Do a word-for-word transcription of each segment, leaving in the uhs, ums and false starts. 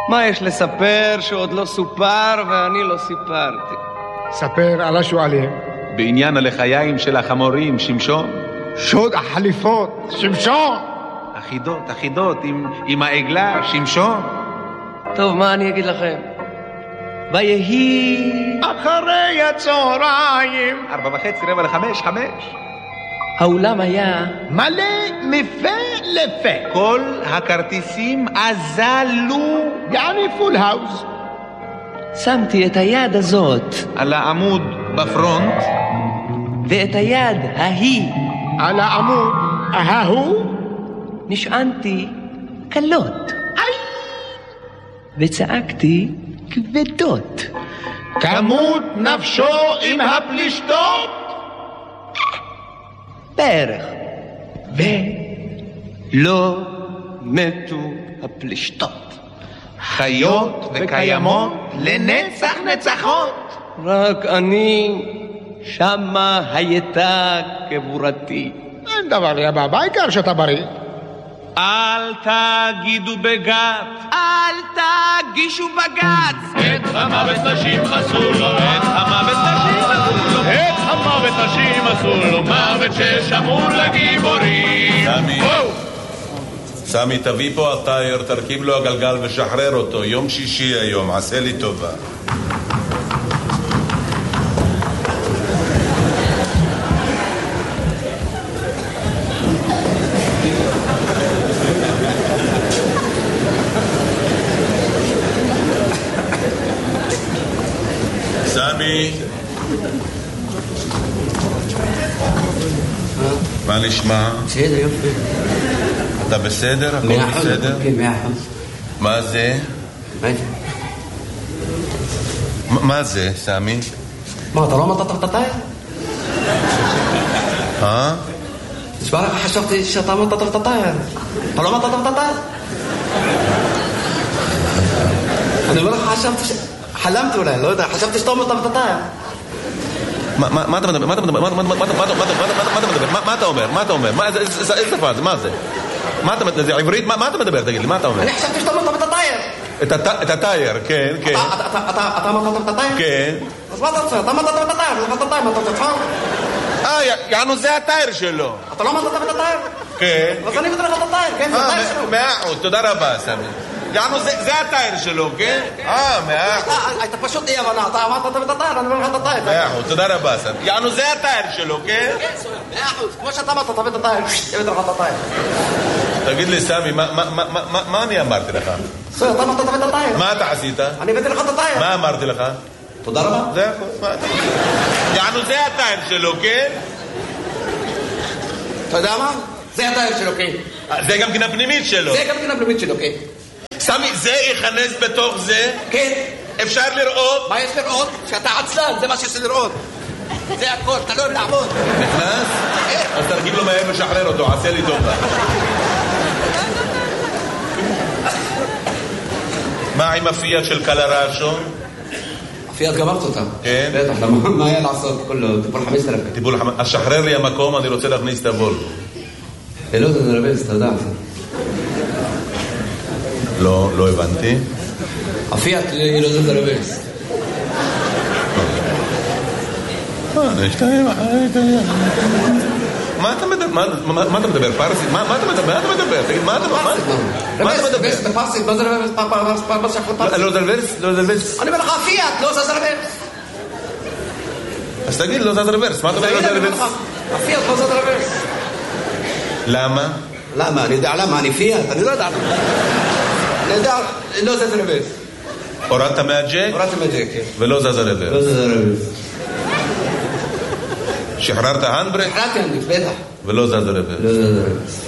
מה יש לספר שעוד לא סופר ואני לא סיפרתי? ספר על השואלים. בעניין הלחיים של החמורים, שמשון. שוד החליפות, שמשון. אחידות, אחידות, עם, עם העגלה, שמשון. טוב, מה אני אגיד לכם? ויהי אחרי הצהריים. ארבע וחצי, רבע לחמש, חמש. האולם היה מלא מפה לפה. כל הכרטיסים אזלו. יעני פול האוס. שמתי את היד הזאת על העמוד בפרונט. ואת היד ההיא על העמוד ההוא. נשענתי קלות. וצעקתי כבדות. כמות נפשו עם הפלישתות. בערך. ולא מתו הפלישתות. חיות וקיימות לנצח נצחות. רק אני שמה הייתה קבורתי. אין דבר יבא, בעיקר שאתה בריא. אל תגידו בגת, אל תגישו בגץ. את המוות נשים עשו לו, את המוות נשים עשו לו, את המוות נשים עשו לו, מוות ששמור לגיבורים. סמי, סמי תביא פה הטייר, תרכיב לו הגלגל ושחרר אותו. יום שישי היום, עשה לי טובה. סמי, מה נשמע? בסדר, יופי. אתה בסדר? הכל בסדר? כן, מאה אחוז. מה זה? מה זה? מה זה, סמי? מה, אתה לא אמרת את הטייר? אה? נשמע לך חשבתי שאתה אמרת את הטייר. אתה לא אמרת את הטייר? אני אומר לך חשבתי ש... חלמת אולי, לא יודע, חשבתי שאתה אמרת את הטייר. מה אתה מדבר? מה אתה מדבר? מה אתה מדבר? מה אתה אומר? מה אתה אומר? איזה שפה זה? מה זה? מה אתה מדבר? זה עברית? מה אתה מדבר? תגיד לי, מה אתה אומר? אני חשבתי שאתה אמרת את הטייר. את הטייר, כן, כן. אתה אמרת את הטייר? כן. אז מה אתה רוצה? אתה אמרת את הטייר, אתה אמרת את הטייר, מה אתה רוצה? אה, יענו זה הטייר שלו. אתה לא אמרת את הטייר? כן. אז אני בטח את הטייר, כן, זה הטייר שלו. מאה אחוז, תודה רבה, סמי. יענו זה הטייר שלו, כן? אה, מאה אחוז. אתה פשוט אי הבנה, אתה אמרת את הטייר, אני אומר לך את הטייר. מאה אחוז, תודה רבה, סמי. יענו זה הטייר שלו, כן? כן, סויה, מאה אחוז, כמו שאתה אמרת, אתה את הטייר, אני בטח את הטייר. תגיד לי, סמי, מה אני אמרתי לך? סויה, אתה אמרת את הטייר. מה אתה עשית? אני הבאתי לך את הטייר. מה אמרתי לך? תודה רבה. זה הכל, מה אתה... יענו זה הטייר שלו, כן? אתה יודע מה? זה הטייר שלו, כן. זה גם גינה פנימית שלו. זה גם גינה פנימית שלו, כן. סמי, זה יכנס בתוך זה? כן. אפשר לראות? מה יש לראות? שאתה עצלן, זה מה שיש לראות. זה הכל, אתה לא אוהב לעבוד. נכנס? אז תרגיב לו מהר ושחרר אותו, עשה לי טובה. מה עם הפיאט של קלרשו? הפיאט גמרת אותה. כן? בטח, מה היה לעשות? כולו, טיפול חמש אלף. טיפול חמש... אז שחרר לי המקום, אני רוצה להכניס את הוולבו. לא, זה נרבז, אתה יודע. לא, לא הבנתי. הפיאט היא לא זה נרבז. מה אתה מדבר? מה אתה מדבר? פרסית? מה אתה מדבר? מה אתה מדבר? תגיד, מה אתה מדבר? מה אתה מדבר? רבז, בפרסית, לא זה רבז. לא זה רבז? לא זה רבז? אני אומר לך, הפיאט, לא זה רבז. אז תגיד, לא זה רבז. מה אתה אומר? לא זה רבז? הפיאט, לא זה רבז. למה? למה? אני יודע למה, אני פיאט, אני לא יודע למה. אני יודע, לא זה רבז. הורדת מהג'ק? הורדתי מהג'ק, כן. ולא זז רבז. לא זה רבז. שחררת הנדברק? שחררתי הנדברק, בטח. ולא זז רבז. לא זה רבז.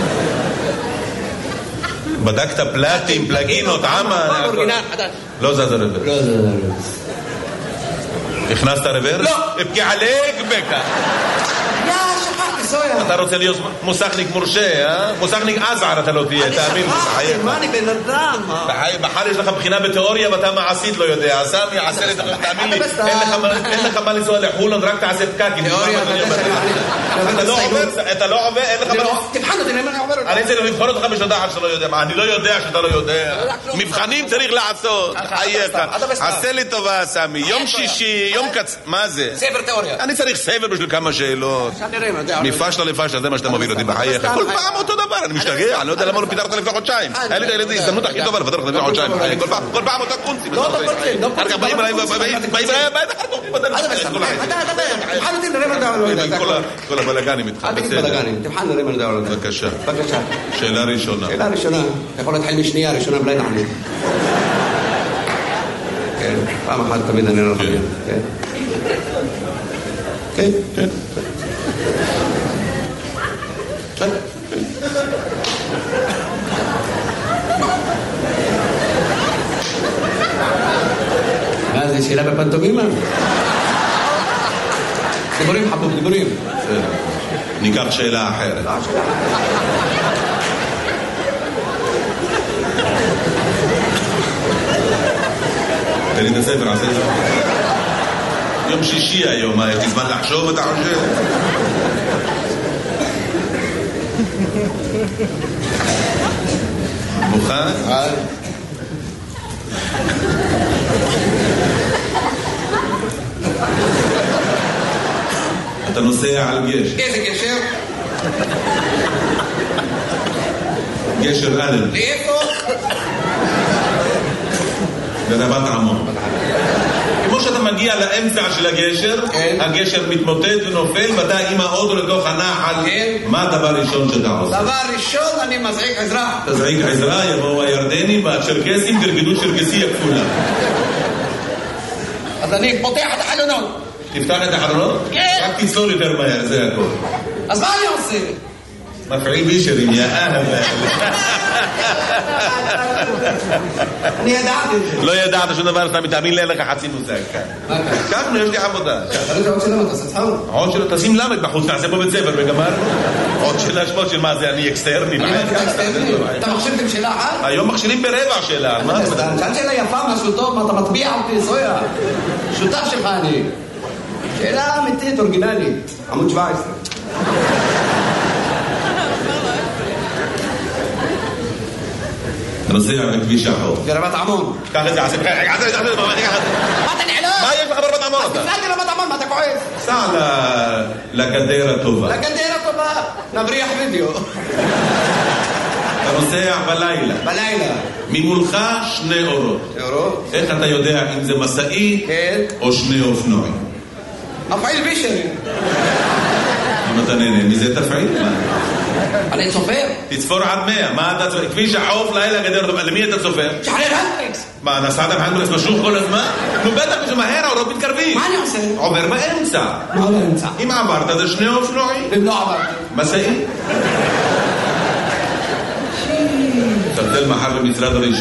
בדקת פלטים, פלגינות, עמה? אורגינל, חדש. לא זז רבז. לא זה רבז. הכנסת רברס? לא. ابكي عليك بكا. יא, שכחתי, סויה. אתה רוצה להיות מוסכניק מורשה, אה? מוסכניק אזער אתה לא תהיה, תאמין לי, בחייך. מה, אני בן אדם? מחר יש לך בחינה בתיאוריה ואתה מעשית לא יודע. סמי, עשה לי, תאמין לי, אין לך מה לנסוע לחולון, רק תעשה פקקים. אתה לא עובר, אין לך מה... תבחן אותי, למה אני עובר אותי? אני צריך לבחון אותך בשביל שאתה לא יודע. אני לא יודע שאתה לא יודע. מבחנים צריך לעשות. חייך. עשה לי טובה, סמי. יום שישי, יום קצ... מה זה? ספר תיאוריה. אני צריך ספר בשביל כמה שאלות. מפשלה לפשלה, זה מה שאתה מוביל אותי בחייך. כל פעם אותו דבר, אני משתגע. אני לא יודע למה לא פיתרת לפני חודשיים. היה לי את הילדים, הזדמנות הכי טובה לפתר לך לפני חודשיים. כל פעם אותו קונצי. לא, לא קונצי. אחר כך באים אליי, באים אליי הביתה, אחר כך בדרך. תבחן אותי, נראה מה אתה לא יודע. כל הבלגנים איתך. אל תגיד בלגנים, תבחן נראה מה אתה לא יודע. בבקשה. בבקשה. שאלה ראשונה. שאלה ראשונה. אתה יכול להתחיל משנייה, ראשונה בלי נענית. כן, פעם אחת תמיד אני לא חושב. כן. כן. כן. כן. מה זה, שאלה בפנטומימה? דיבורים חבוב, דיבורים. ניקח שאלה אחרת. תן לי את הספר, עשה את זה. יום שישי היום, מה, יש לי זמן לחשוב, אתה חושב? מוכן? אתה נוסע על גשר. איזה גשר? גשר א'. לאיפה? ברבת עמון. כמו שאתה מגיע לאמצע של הגשר, הגשר מתמוטט ונופל, ואתה עם האוטו לתוך הנחל. מה הדבר הראשון שאתה עושה? דבר ראשון, אני מזעיק עזרה. תזעיק עזרה, יבואו הירדנים והצ'רקסים, תרקדו צ'רקסי הכפולה. אז אני פותח את החלונות. תפתח את החלונות? כן. רק תצלול יותר מהר, זה הכל. אז מה אני עושה? מפעיל בישרים, יא אהב. אני ידעתי את זה. לא ידעת שום דבר, אתה מתאמין לי, אין לך חצי מושג כאן. כאן יש לי עבודה. תראי, עוד שאלה, אתה עושה צחוק? עוד שאלה, תשים למד בחוץ, תעשה פה בית ספר וגמר. עוד שאלה שמות של מה זה, אני אקסטרני. אתה מכשירתם שאלה אחת? היום מכשירים ברבע שאלה. שאלת שאלה יפה, משהו טוב, מה אתה מטביע אותי, זויה? שותף שלך אני. שאלה אמיתית, אורגינלית. עמוד שבע עשרה. אתה נוסע בכביש החוף. ברבת עמון. קח את זה, עשה בכלל, עשה את זה, מה אתה נעלם? מה יש לך ברבת עמון אתה? תפלתי ברבת עמון, מה אתה כועס? סע לגדר הטובה. לגדר הטובה, נבריח וידאו. אתה נוסע בלילה. בלילה. ממולך שני אורות. אורות? איך אתה יודע אם זה מסעי או שני אופנועים? מפעיל בישרי. אם אתה נהנה מזה תפעיל? אני צופר. תצפור עד מאה. מה אתה צופר? כביש החוף לילה גדר הטובה. למי אתה צופר? שחרר הנדריקס. מה, נסעת בהנדריקס משוך כל הזמן? נו בטח שמהר האורות מתקרבים. מה אני עושה? עובר באמצע. מה באמצע? אם עברת זה שני אופנועים. אם לא עברתי. מסעי? תבדל מחר במשרד הרישוי.